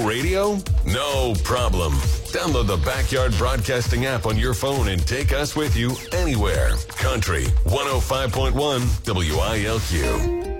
no radio? No problem. Download the Backyard Broadcasting app on your phone and take us with you anywhere. Country 105.1 WILQ.